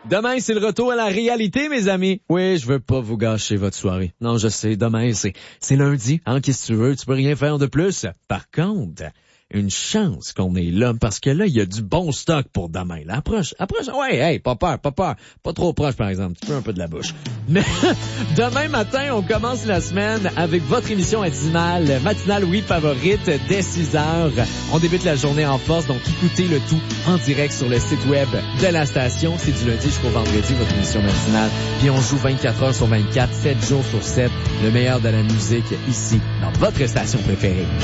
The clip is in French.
Demain, c'est le retour à la réalité, mes amis. Oui, je veux pas vous gâcher votre soirée. Non, je sais, demain, c'est lundi. Hein, qu'est-ce que tu veux? Tu peux rien faire de plus. Par contre, une chance qu'on est là, parce que là, il y a du bon stock pour demain. Là, approche, ouais, hey, pas peur. Pas trop proche, par exemple. Tu peux un peu de la bouche. Mais demain matin, on commence la semaine avec votre émission matinale, oui, favorite, dès 6 heures. On débute la journée en force, donc écoutez le tout en direct sur le site web de la station. C'est du lundi jusqu'au vendredi, votre émission matinale. Puis on joue 24 heures sur 24, 7 jours sur 7, le meilleur de la musique ici, dans votre station préférée.